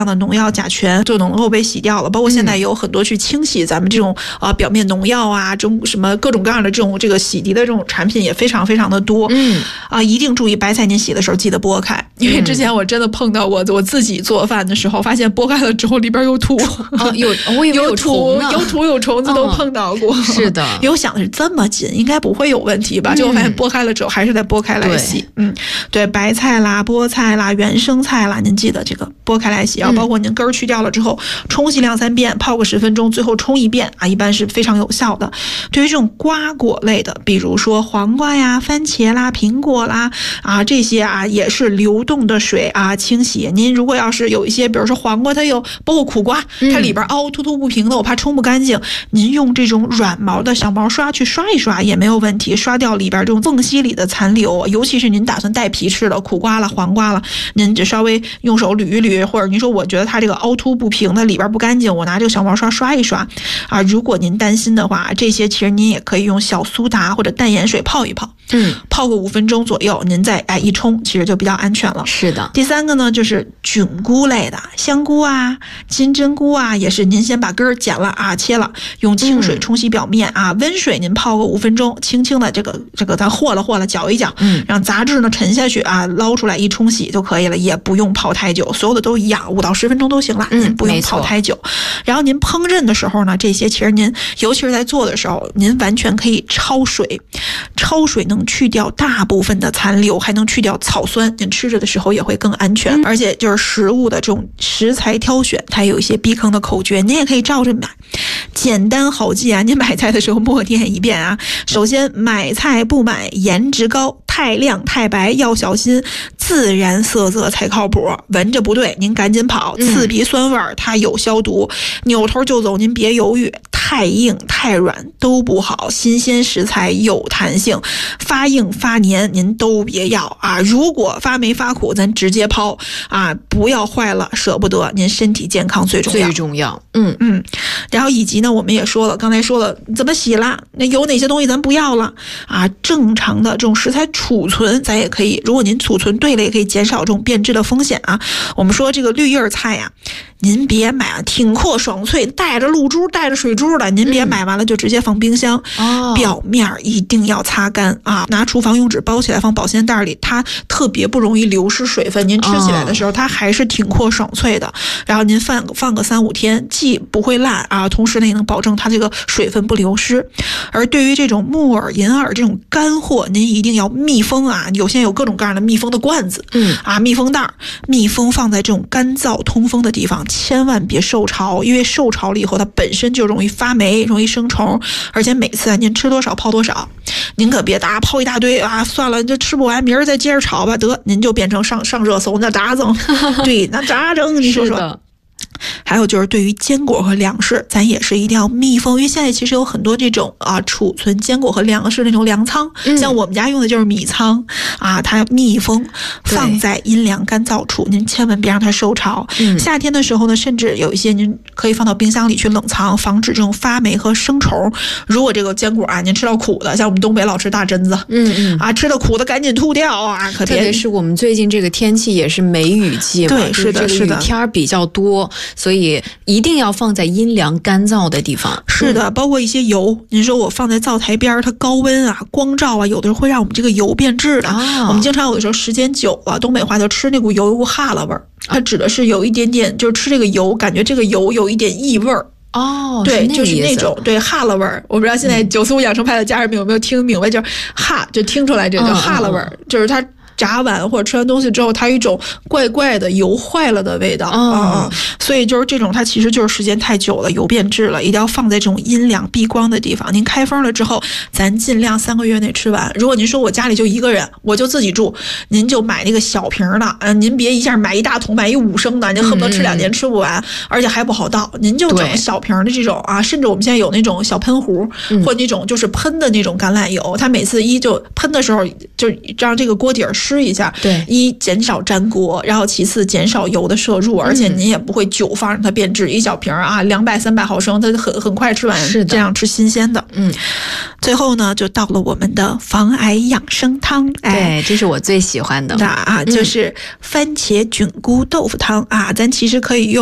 的农药甲醛就能够被洗掉了，包括现在有很多去清洗咱们这种表面农药啊，这种什么各种各样的这个洗涤的这种产品也非常非常的多。一定注意白菜您洗的时候记得剥开，因为之前我真的碰到我自己做饭的时候，发现剥开了之后里边有土， 我以为有虫呢， 有土有虫子都碰到过。 是的， 因为我想的是这么紧，应该不会有问题吧？结果发现剥开了之后还是得剥开来洗。对，白菜啦、菠菜啦、原生菜啦，您记得这个剥开来洗，然后包括您根儿去掉了之后，冲洗2-3遍，泡个10分钟，最后冲一遍一般是非常有效的。对于这种瓜果类的，比如说黄瓜呀、番茄啦、苹果啦这些也是流动的水清洗。您如果要是有一些，比如说黄瓜，它有包括苦瓜，它里边凹凸凸不平的，我怕冲不干净，您用这种软毛的小毛刷去刷一刷也没有问题，刷掉里边这种缝隙里的残留。尤其是您打算带皮吃的苦瓜了、黄瓜了，您只稍微用手捋一捋，或者您说我觉得它这个凹凸不平的里边不干净，我拿这个小毛刷刷一刷如果您担心的话，这些其实您也可以用小苏打或者淡盐水泡一泡，泡个5分钟左右，您再一冲，其实就比较安全了。 是的。 第3个呢，就是菌菇类的，香菇金针菇也是您先把根儿剪了切了，用清水冲洗表面温水您泡个5分钟，轻轻的这个咱和了搅一搅，让杂质呢沉下去捞出来一冲洗就可以了，也不用泡太久，所有的都一样，5到10分钟都行了，您不用泡太久。然后您烹饪的时候呢，这些其实您尤其是在做的时候，您完全可以焯水，焯水能去掉大部分的残留，还能去掉草酸，您吃着的时候也会更安全。而且就是食物的这种食材挑选，它有一些避坑的口诀，您也可以照着买，简单好记您买菜的时候默念一遍首先，买菜不买颜值高，太亮太白要小心，自然色泽才靠谱，闻着不对您赶紧跑，刺鼻酸味它有消毒，扭头就走您别犹豫，太硬太软都不好，新鲜食材有弹性，发硬发黏您都别要如果发霉发苦咱直接抛不要坏了舍不得，您身体健康最重要。然后以及呢，我们也说了，刚才说了怎么洗啦，那有哪些东西咱不要了正常的这种食材储存咱也可以，如果您储存对了，也可以减少这种变质的风险我们说这个绿叶菜您别买挺阔爽脆带着露珠带着水珠的，您别买完了就直接放冰箱，表面一定要擦干拿厨房用纸包起来放保鲜袋里，它特别不容易流失水分，您吃起来的时候它还是挺阔爽脆的。然后您放个3-5天，既不会烂同时呢也能保证它这个水分不流失。而对于这种木耳、银耳这种干货，您一定要密封现在有各种各样的密封的罐子密封袋，密封放在这种干燥通风的地方，千万别受潮，因为受潮了以后它本身就容易发霉，容易生虫，而且每次您吃多少泡多少，您可别泡一大堆算了这吃不完，明儿再接着炒吧，得您就变成上热搜那咋整对，那咋整你说说。还有就是对于坚果和粮食，咱也是一定要密封，因为现在其实有很多这种储存坚果和粮食那种粮仓，像我们家用的就是米仓它密封放在阴凉干燥处，您千万别让它受潮。夏天的时候呢，甚至有一些您可以放到冰箱里去冷藏，防止这种发霉和生虫。如果这个坚果您吃到苦的，像我们东北老吃大榛子吃到苦的赶紧吐掉可别。 特别是我们最近这个天气也是梅雨季嘛， 对，是的， 雨天比较多，所以一定要放在阴凉干燥的地方。 是的，包括一些油，您说我放在灶台边，它高温光照有的时候会让我们这个油变质的。我们经常有的时候时间久了，东北话就吃那股油有股哈喇味儿，它指的是有一点点，就是吃这个油感觉这个油有一点异味儿。对，就是那种对哈喇味儿。我不知道现在95养生派的家人们有没有听明白，就是就听出来这叫哈喇味儿，就是它炸完或者吃完东西之后，它有一种怪怪的油坏了的味道所以就是这种它其实就是时间太久了，油变质了，一定要放在这种阴凉避光的地方。您开封了之后，咱尽量3个月内吃完。如果您说我家里就1个人，我就自己住，您就买那个小瓶的您别一下买一大桶，买一5升的，您恨不得吃2年吃不完，而且还不好倒。您就整小瓶的这种甚至我们现在有那种小喷壶，或那种就是喷的那种橄榄油，它每次就喷的时候就让这个锅底湿吃一下。 对， 一减少粘锅，然后其次减少油的摄入，而且您也不会久放让它变质，一小瓶啊200-300毫升，它很快吃完， 是的， 这样吃新鲜的。最后呢，就到了我们的防癌养生汤。 对，这是我最喜欢的。 就是番茄菌菇豆腐汤啊，咱其实可以用